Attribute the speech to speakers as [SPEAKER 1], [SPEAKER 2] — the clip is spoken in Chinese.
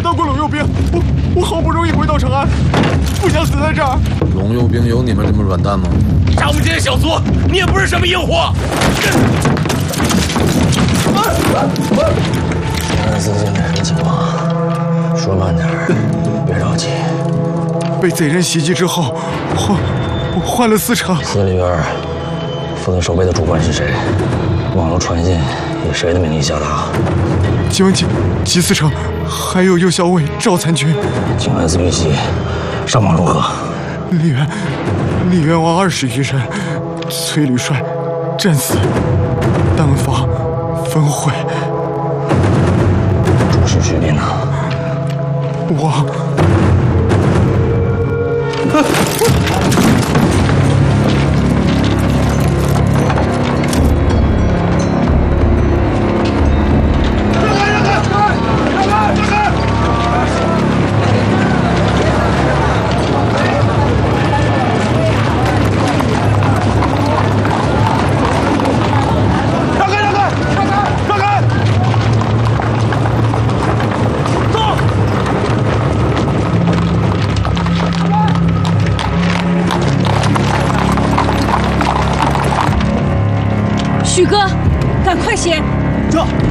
[SPEAKER 1] 到过龙右兵，我好不容易回到长安，不想死在这儿。
[SPEAKER 2] 龙右兵有你们这么软蛋吗？
[SPEAKER 3] 杀我们这些小卒，你也不是什么硬货。
[SPEAKER 4] 司机那什么情况？说慢点，别着急。
[SPEAKER 1] 被贼人袭击之后，换了司城。
[SPEAKER 4] 司里边负责守备的主官是谁？网络传信以谁的名义下达？
[SPEAKER 1] 吉文吉司城，还有右校尉赵参军。
[SPEAKER 4] 请问司必席，伤亡如何？
[SPEAKER 1] 李元王20余人，崔吕帅战死，丹房焚毁。
[SPEAKER 4] 主事徐斌呢？
[SPEAKER 1] 我。
[SPEAKER 5] 许哥，赶快些！
[SPEAKER 1] 这。